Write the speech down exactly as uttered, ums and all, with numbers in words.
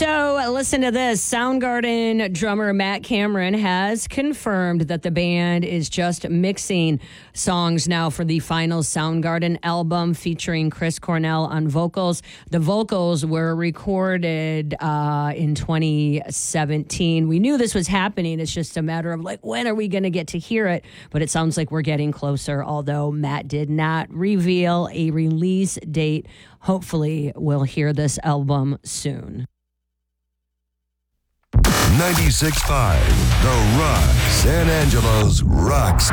So listen to this. Soundgarden drummer Matt Cameron has confirmed that the band is just mixing songs now for the final Soundgarden album featuring Chris Cornell on vocals. The vocals were recorded uh, in twenty seventeen. We knew this was happening. It's just a matter of like, when are we going to get to hear it? But it sounds like we're getting closer, although Matt did not reveal a release date. Hopefully we'll hear this album soon. ninety-six point five The Rock, San Angelo's Rock